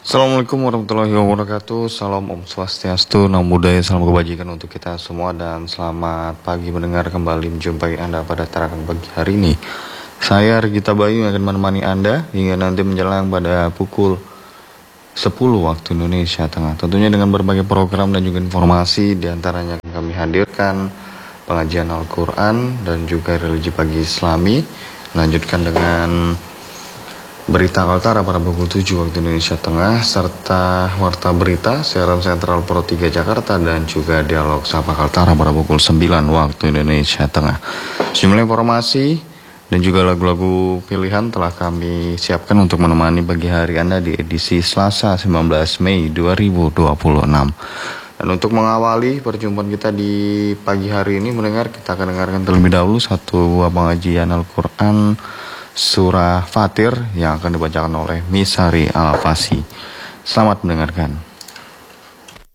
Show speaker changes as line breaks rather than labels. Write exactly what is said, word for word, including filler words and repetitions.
Assalamualaikum warahmatullahi wabarakatuh. Salam Om Swastiastu, Namo Buddhaya, salam kebajikan untuk kita semua. Dan selamat pagi mendengar kembali menjumpai Anda pada tarakan pagi hari ini. Saya Regita Bayu yang akan menemani Anda hingga nanti menjelang pada pukul sepuluh waktu Indonesia Tengah. Tentunya dengan berbagai program dan juga informasi, diantaranya akan kami hadirkan pengajian Al-Quran dan juga religi pagi Islami. Lanjutkan dengan berita Kaltara pada pukul tujuh waktu Indonesia Tengah, serta warta berita siaran sentral Pro tiga Jakarta, dan juga dialog Sapa Kaltara pada pukul sembilan waktu Indonesia Tengah. Sejumlah informasi dan juga lagu-lagu pilihan telah kami siapkan untuk menemani pagi hari Anda di edisi Selasa sembilan belas Mei dua ribu dua puluh enam. Dan untuk mengawali perjumpaan kita di pagi hari ini, mendengar kita akan dengarkan terlebih dahulu satu buah pengajian Al-Quran Surah Fatir yang akan dibacakan oleh Misari Al-Fasi. Selamat mendengarkan.